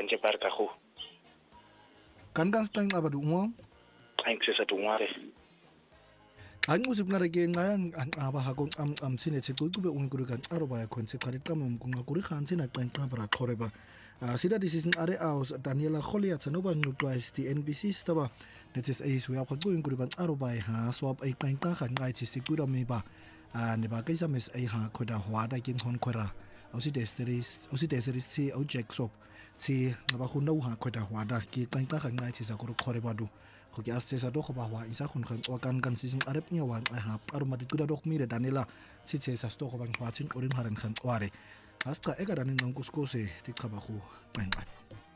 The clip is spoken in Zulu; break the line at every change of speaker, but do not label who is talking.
banje barka go
kan sicanga badungwa
ayingisesa dungware
anxusi kunare ke nqayan anqaba ha ko amthine thi kucube unkulu kancaro baya khona siqale qama umkunqa kuri khansi na qenqa bara xhoreba sida disinqare aus Daniela Goliath no ba nqoqwa sti NBC staba netis ace we akho unkulu bancaro baya ha swap ay qenqa khanqa thi sikura meba ne ba kaisa mes ay ha khoda hwada ke ngon khora ausiteseris thi au Jack Swap thi ngaba khunda u ha khoda hwada ke qenqa khanqa thi sa kuri xhoreba do go ke asesa do go ba wa isa go wa kan sisin arep nya wa ha aro madikuda do khmire Danela sithesa sto go ba ngwatsin oring haren khan kware hasta eka danin ngkuskose diqhaba go qenqa